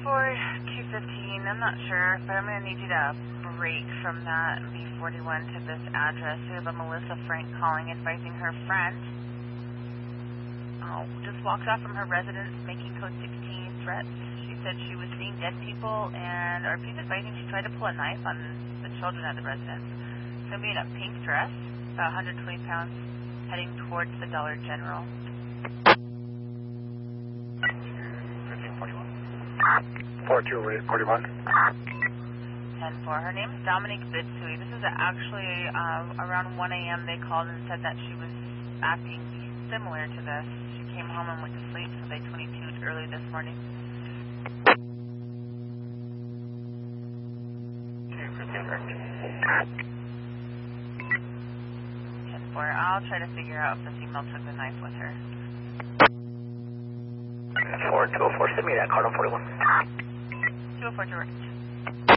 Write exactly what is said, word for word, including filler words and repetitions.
four two fifteen, I'm not sure, but I'm going to need you to break from that B forty-one to this address. We have a Melissa Frank calling, advising her friend uh, just walked off from her residence making code sixteen threats. She said she was seeing dead people, and R P's advising she tried to pull a knife on the children at the residence. She's going to be in a pink dress, about one hundred twenty pounds, heading towards the Dollar General. fifteen forty-one. four two forty-one. ten four. Her name is Dominique Bitsui. This is actually uh, around one A M they called and said that she was acting similar to this. She came home and went to sleep, so they twenty-two'd early this morning. ten four. I'll try to figure out if the female took the knife with her. four two oh four, send me that card on forty-one. two oh four direct.